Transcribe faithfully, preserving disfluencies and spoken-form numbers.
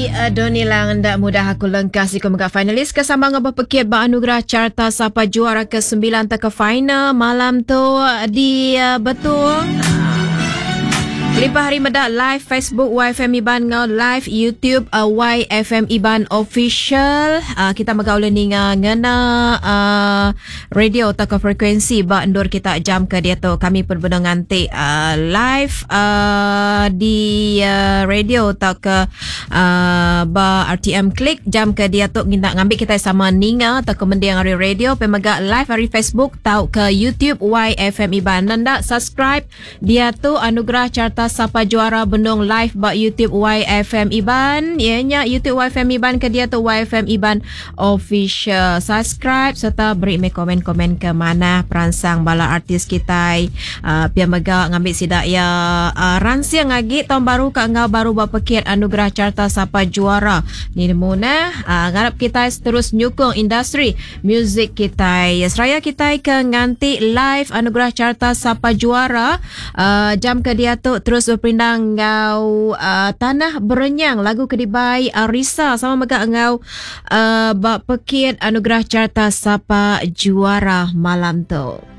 uh, Doni lang ndak mudah aku lengkas iku megak finalis kesambang berpekit ba anugerah carta sapa juara ke sembilan tak ke final malam tu uh, di uh, betul. Lipah hari medak live Facebook Y F M Iban ngau live YouTube uh, Y F M Iban official. Uh, kita megau lening uh, ngena uh, radio tak ke frekuensi ba endur kita jam ke dia tu kami pun benar nganti uh, live uh, di uh, radio tak ke uh, ba R T M klik jam ke dia tu kita ngambil kita sama ninga tak ke mendiang hari radio pemegak live hari Facebook tau ke YouTube Y F M Iban nanda subscribe dia tu anugerah carta sapa juara bendung live ba YouTube Y F M Iban ianya YouTube Y F M Iban ke dia tu Y F M Iban official subscribe serta beri me komen-komen ke mana peransang bala artis kita uh, pia mega ngambil sidak ya uh, ransia ngagi tahun baru ka ngau baru ba pekir anugerah carta sapa juara ni nemuna uh, ngarap kita terus nyukung industri muzik kita ya seraya kita ke nganti live anugerah carta sapa juara uh, jam ke dia tu terus berpindang ngau uh, tanah berenyang lagu kedibai Arisa sama mega ngau uh, bak pekit anugerah carta sapa juara malam tu.